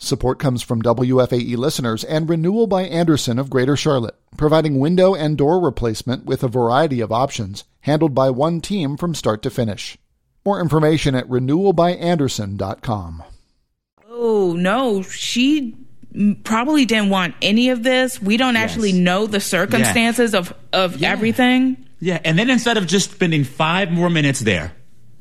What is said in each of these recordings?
Support comes from WFAE listeners and Renewal by Andersen of Greater Charlotte, providing window and door replacement with a variety of options, handled by one team from start to finish. More information at renewalbyandersen.com. Oh, no, she probably didn't want any of this. We don't actually know the circumstances of everything. Yeah, and then instead of just spending 5 more minutes there,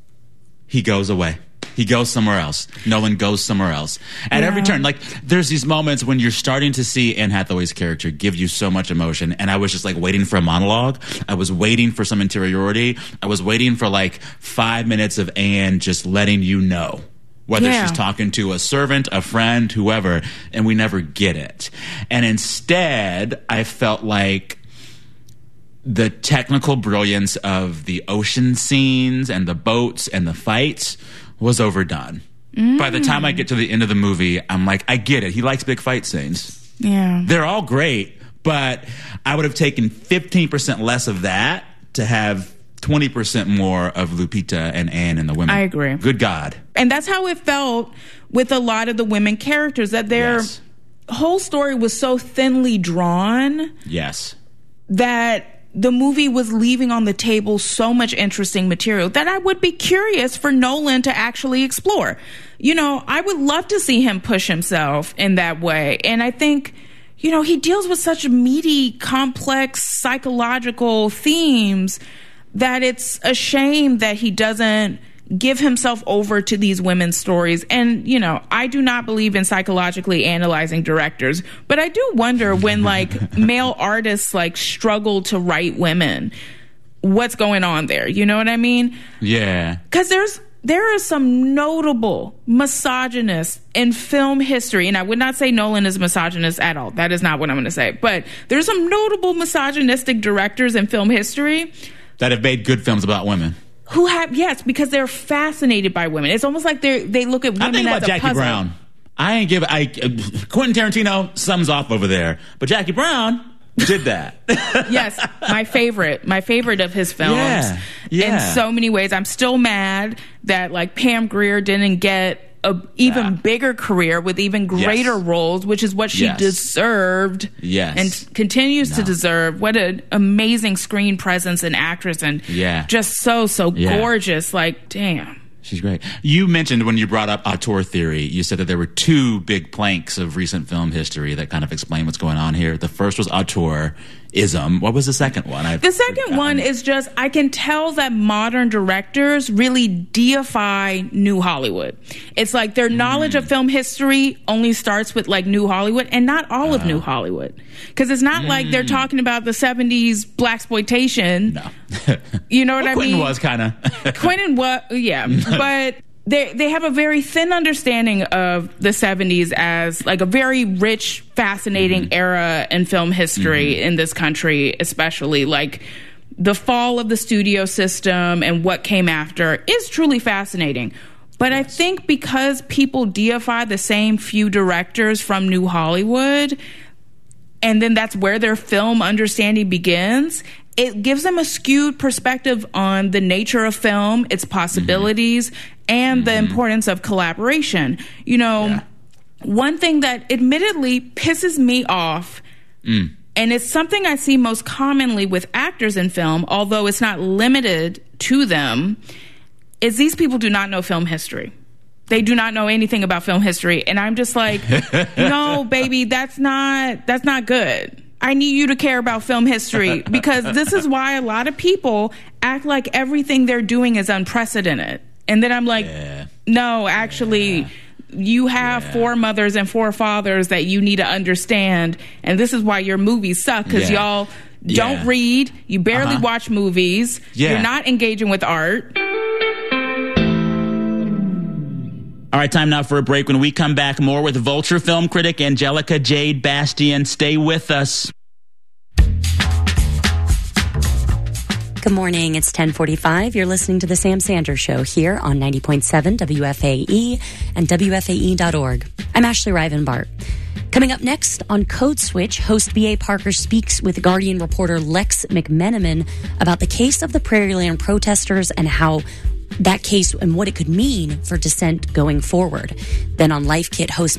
he goes away. He goes somewhere else. Nolan goes somewhere else. At every turn, like, there's these moments when you're starting to see Anne Hathaway's character give you so much emotion, and I was just, like, waiting for a monologue. I was waiting for some interiority. I was waiting for, like, 5 minutes of Anne just letting you know. Whether she's talking to a servant, a friend, whoever, and we never get it. And instead, I felt like the technical brilliance of the ocean scenes and the boats and the fights was overdone. By the time I get to the end of the movie, I'm like, I get it. He likes big fight scenes. Yeah. They're all great, but I would have taken 15% less of that to have 20% more of Lupita and Anne and the women. I agree. Good God. And that's how it felt with a lot of the women characters, that their whole story was so thinly drawn. Yes. That the movie was leaving on the table so much interesting material that I would be curious for Nolan to actually explore. You know, I would love to see him push himself in that way. And I think, you know, he deals with such meaty, complex, psychological themes that it's a shame that he doesn't give himself over to these women's stories. And, you know, I do not believe in psychologically analyzing directors, but I do wonder when, like, male artists, like, struggle to write women, what's going on there? You know what I mean? Yeah. Because there are some notable misogynists in film history, and I would not say Nolan is misogynist at all. That is not what I'm going to say. But there's some notable misogynistic directors in film history that have made good films about women. Who have, because they're fascinated by women. It's almost like they look at women as a puzzle. I think about Jackie Brown. Quentin Tarantino sums off over there, but Jackie Brown did that. Yes, my favorite of his films. Yeah. In so many ways, I'm still mad that, like, Pam Grier didn't get a even bigger career with even greater roles, which is what she deserved and continues to deserve. What an amazing screen presence and actress, and just so gorgeous. Like, damn. She's great. You mentioned when you brought up auteur theory, you said that there were 2 big planks of recent film history that kind of explain what's going on here. The first was auteurism. What was the second one? The second one is just, I can tell that modern directors really deify New Hollywood. It's like their knowledge of film history only starts with, like, New Hollywood, and not all of New Hollywood. Because it's not like they're talking about the 70s blaxploitation. No. You know what I mean? Quentin was kind of. Quentin was, but they have a very thin understanding of the 70s as, like, a very rich, fascinating era in film history in this country, especially. Like, the fall of the studio system and what came after is truly fascinating. But I think because people deify the same few directors from New Hollywood, and then that's where their film understanding begins, it gives them a skewed perspective on the nature of film, its possibilities, and the importance of collaboration. You know, one thing that admittedly pisses me off, and it's something I see most commonly with actors in film, although it's not limited to them, is these people do not know film history. They do not know anything about film history. And I'm just like, no, baby, that's not good. I need you to care about film history, because this is why a lot of people act like everything they're doing is unprecedented. And then I'm like, no, actually, you have foremothers and forefathers that you need to understand. And this is why your movies suck, because y'all don't read. You barely watch movies. You're not engaging with art. All right, time now for a break. When we come back, more with Vulture film critic Angelica Jade Bastian. Stay with us. Good morning. It's 10:45. You're listening to The Sam Sanders Show here on 90.7 WFAE and WFAE.org. I'm Ashley Rivenbart. Coming up next on Code Switch, host B.A. Parker speaks with Guardian reporter Lex McMenamin about the case of the Prairieland protesters and how that case and what it could mean for dissent going forward. Then on Life Kit, host